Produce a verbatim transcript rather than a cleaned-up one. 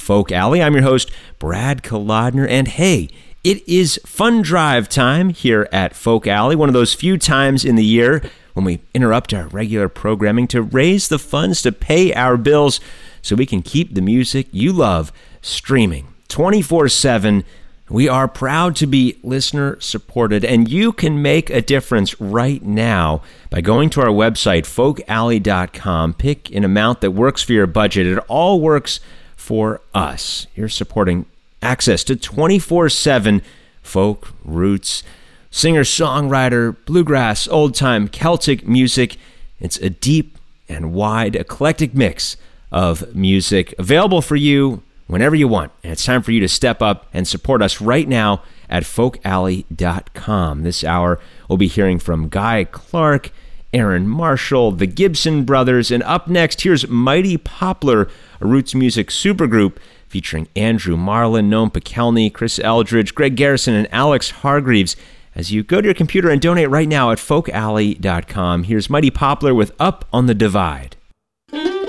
Folk Alley. I'm your host, Brad Kolodner, and hey, it is fund drive time here at Folk Alley, one of those few times in the year when we interrupt our regular programming to raise the funds to pay our bills so we can keep the music you love streaming twenty-four seven. We are proud to be listener-supported, and you can make a difference right now by going to our website, folk alley dot com. Pick an amount that works for your budget. It all works for us. You're supporting access to twenty-four seven folk roots, singer-songwriter, bluegrass, old-time Celtic music. It's a deep and wide, eclectic mix of music available for you whenever you want. And it's time for you to step up and support us right now at folk alley dot com. This hour, we'll be hearing from Guy Clark, Aaron Marshall, the Gibson Brothers, and up next, here's Mighty Poplar, a roots music supergroup featuring Andrew Marlin, Noam Pikelny, Chris Eldridge, Greg Garrison, and Alex Hargreaves. As you go to your computer and donate right now at folk alley dot com, here's Mighty Poplar with Up on the Divide.